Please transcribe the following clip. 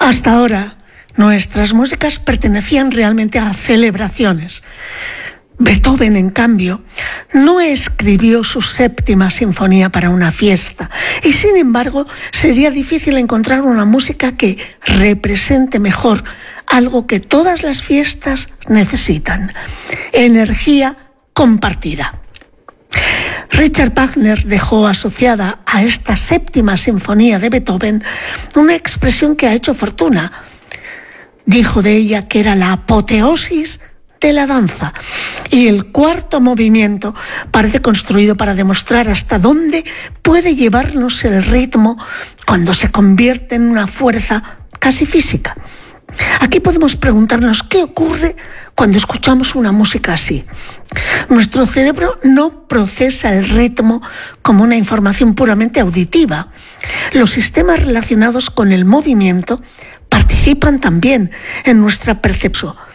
Hasta ahora, nuestras músicas pertenecían realmente a celebraciones. Beethoven, en cambio, no escribió su séptima sinfonía para una fiesta y, sin embargo, sería difícil encontrar una música que represente mejor algo que todas las fiestas necesitan: energía compartida. Richard Wagner dejó asociada a esta séptima sinfonía de Beethoven una expresión que ha hecho fortuna. Dijo de ella que era la apoteosis de la danza, y el cuarto movimiento parece construido para demostrar hasta dónde puede llevarnos el ritmo cuando se convierte en una fuerza casi física. Aquí podemos preguntarnos qué ocurre cuando escuchamos una música así. Nuestro cerebro no procesa el ritmo como una información puramente auditiva. Los sistemas relacionados con el movimiento participan también en nuestra percepción.